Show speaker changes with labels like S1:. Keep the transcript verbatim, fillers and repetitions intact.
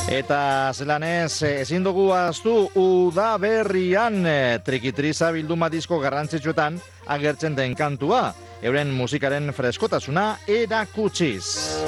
S1: Eta zelanez, ezin dugu ahaztu udaberrian Trikitriza bilduma disko garrantzitsuetan agertzen den kantua, euren musikaren freskotasuna erakutsiz.